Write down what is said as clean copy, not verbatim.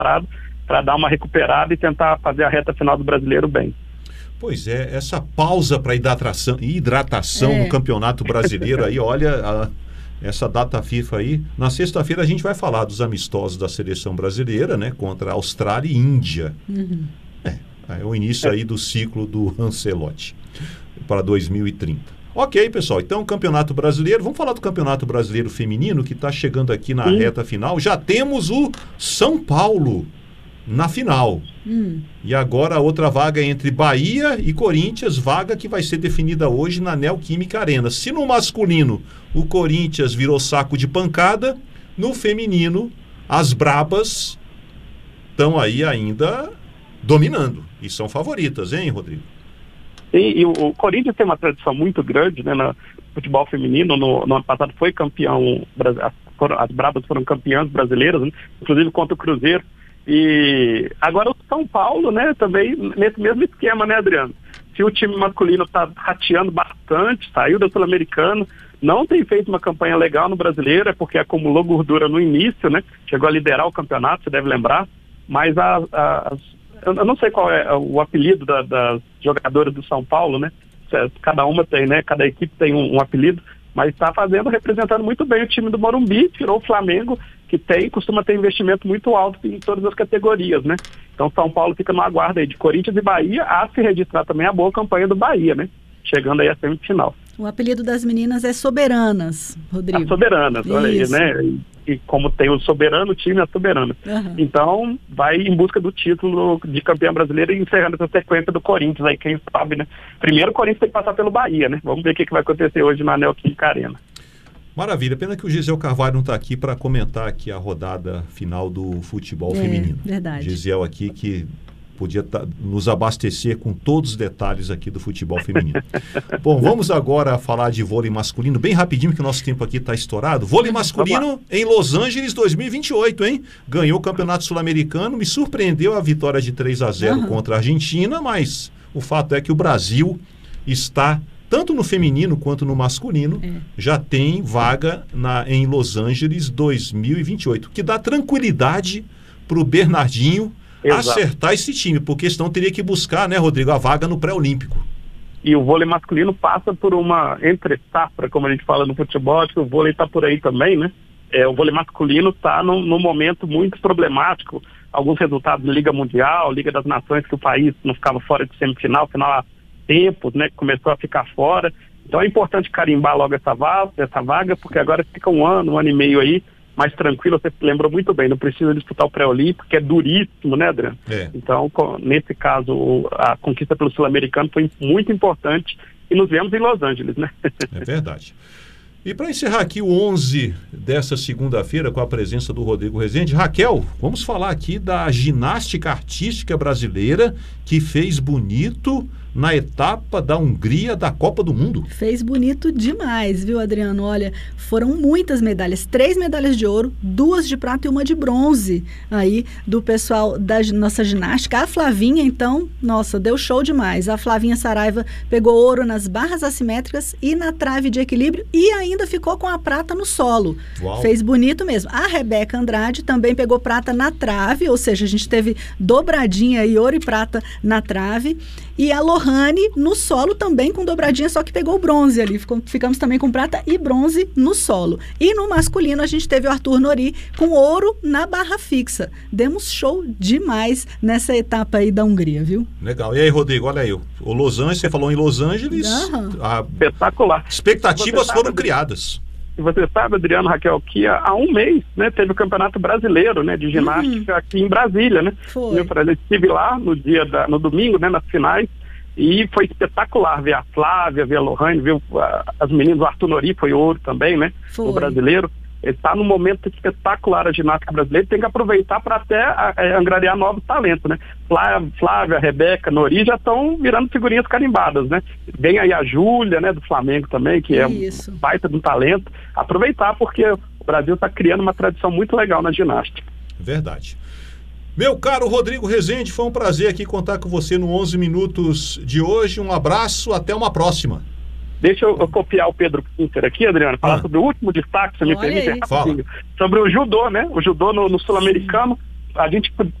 para dar uma recuperada e tentar fazer a reta final do Brasileiro bem. Pois é, essa pausa para hidratação no Campeonato Brasileiro aí, olha, essa data FIFA aí. Na sexta-feira a gente vai falar dos amistosos da seleção brasileira, né, contra Austrália e Índia. É o início aí do ciclo do Ancelotti para 2030. Ok, pessoal, então Campeonato Brasileiro, vamos falar do Campeonato Brasileiro Feminino, que está chegando aqui na reta final. Já temos o São Paulo na final. E agora a outra vaga entre Bahia e Corinthians, vaga que vai ser definida hoje na Neoquímica Arena. Se no masculino o Corinthians virou saco de pancada, no feminino as brabas estão aí ainda dominando e são favoritas, hein, Rodrigo? E o Corinthians tem uma tradição muito grande, né, no futebol feminino. No ano passado foi campeão, as brabas foram campeãs brasileiras, né, inclusive contra o Cruzeiro. E agora o São Paulo, né, também nesse mesmo esquema, né, Adriano? Se o time masculino está rateando bastante, saiu da Sul-Americana, não tem feito uma campanha legal no Brasileiro, é porque acumulou gordura no início, né? Chegou a liderar o campeonato, você deve lembrar, mas eu não sei qual é o apelido das jogadoras do São Paulo, né? Cada uma tem, né? Cada equipe tem um apelido, mas está representando muito bem o time do Morumbi, tirou o Flamengo, que costuma ter investimento muito alto em todas as categorias, né? Então São Paulo fica no aguardo aí de Corinthians e Bahia, a se registrar também a boa campanha do Bahia, né? Chegando aí à semifinal. O apelido das meninas é Soberanas, Rodrigo. As Soberanas, olha aí, né? E como tem o soberano, o time é soberano. Então, vai em busca do título de campeão brasileiro e encerrando essa sequência do Corinthians aí, quem sabe, né? Primeiro o Corinthians tem que passar pelo Bahia, né? Vamos ver o que vai acontecer hoje na Neoquímica Arena. Maravilha, pena que o Gisel Carvalho não está aqui para comentar aqui a rodada final do futebol feminino. Verdade. Gisel aqui que podia nos abastecer com todos os detalhes aqui do futebol feminino. Bom, vamos agora falar de vôlei masculino, bem rapidinho, que o nosso tempo aqui está estourado. Vôlei masculino em Los Angeles 2028, hein? Ganhou o Campeonato Sul-Americano, me surpreendeu a vitória de 3-0 contra a Argentina, mas o fato é que o Brasil está, tanto no feminino quanto no masculino, já tem vaga em Los Angeles 2028, que dá tranquilidade para o Bernardinho acertar esse time, porque senão teria que buscar, né, Rodrigo, a vaga no pré-olímpico. E o vôlei masculino passa por uma entre-safra, como a gente fala no futebol, acho que o vôlei está por aí também, né? O vôlei masculino está num momento muito problemático. Alguns resultados da Liga Mundial, Liga das Nações, que o país não ficava fora de semifinal, final há tempos, né, que começou a ficar fora. Então é importante carimbar logo essa vaga, porque agora fica um ano e meio aí, mais tranquilo. Você lembrou muito bem, não precisa disputar o pré-olímpico, que é duríssimo, né, Adriano? Então, nesse caso, a conquista pelo Sul-Americano foi muito importante e nos vemos em Los Angeles, né? É verdade. E para encerrar aqui o 11 dessa segunda-feira com a presença do Rodrigo Rezende, Raquel, vamos falar aqui da ginástica artística brasileira que fez bonito na etapa da Hungria da Copa do Mundo. Fez bonito demais, viu, Adriano? Olha, foram muitas medalhas, 3 medalhas de ouro, 2 de prata e 1 de bronze aí do pessoal da nossa ginástica. A Flavinha, então, nossa, deu show demais. A Flavinha Saraiva pegou ouro nas barras assimétricas e na trave de equilíbrio e ainda ficou com a prata no solo. Uau. Fez bonito mesmo. A Rebeca Andrade também pegou prata na trave, ou seja, a gente teve dobradinha aí, ouro e prata na trave. E a Lohane no solo também com dobradinha, só que pegou o bronze ali. Ficamos também com prata e bronze no solo. E no masculino a gente teve o Arthur Nori com ouro na barra fixa. Demos show demais nessa etapa aí da Hungria, viu? Legal. E aí, Rodrigo, olha aí. O Los Angeles, você falou em Los Angeles. Espetacular. Expectativas foram criadas. E você sabe, Adriano, Raquel, que há um mês, né, teve o Campeonato Brasileiro, né, de ginástica aqui em Brasília, né? Foi. Eu estive lá no domingo, né, nas finais, e foi espetacular ver a Flávia, ver a Lohane, ver as meninas, o Arthur Nori foi ouro também, né? Foi. O brasileiro. Ele está num momento espetacular a ginástica brasileira, tem que aproveitar para até angariar novos talentos, né? Flávia, Rebeca, Nori já estão virando figurinhas carimbadas, né? Vem aí a Júlia, né, do Flamengo também, que Isso. É um baita de um talento. Aproveitar, porque o Brasil está criando uma tradição muito legal na ginástica. Verdade. Meu caro Rodrigo Rezende, foi um prazer aqui contar com você no 11 Minutos de hoje. Um abraço, até uma próxima. Deixa eu copiar o Pedro Pinter aqui, Adriano, falar sobre o último destaque, se me permite, Fala. sobre o judô, né? O judô no Sul-Americano, a gente